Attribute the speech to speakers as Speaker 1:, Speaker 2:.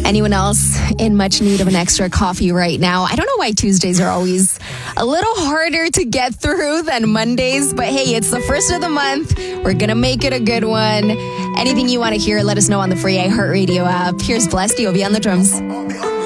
Speaker 1: Anyone else in much need of an extra coffee right now? I don't know why Tuesdays are always a little harder to get through than Mondays, but hey, it's the first of the month. We're going to make it a good one. Anything you want to hear, let us know on the free iHeartRadio app. Here's Blessed. You'll be on the drums.